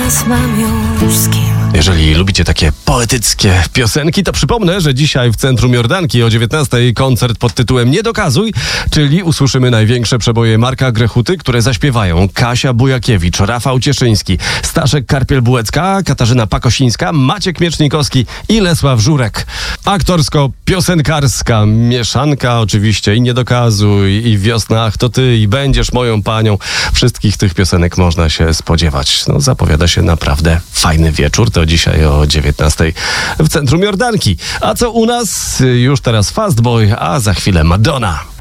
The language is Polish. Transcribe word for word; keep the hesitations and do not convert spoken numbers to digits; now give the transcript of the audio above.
teraz mam już z kim. Jeżeli lubicie takie poetyckie piosenki, to przypomnę, że dzisiaj w Centrum Jordanki o dziewiętnastej koncert pod tytułem Nie dokazuj, czyli usłyszymy największe przeboje Marka Grechuty, które zaśpiewają Kasia Bujakiewicz, Rafał Cieszyński, Staszek Karpiel-Bułecka, Katarzyna Pakosińska, Maciek Miecznikowski i Lesław Żurek. Aktorsko-piosenkarska mieszanka oczywiście i Nie dokazuj, i Wiosna, ach to ty, i Będziesz moją panią. Wszystkich tych piosenek można się spodziewać. No, zapowiada się naprawdę fajny wieczór. To dzisiaj o dziewiętnastej w Centrum Jordanki. A co u nas? Już teraz Fastboy, a za chwilę Madonna.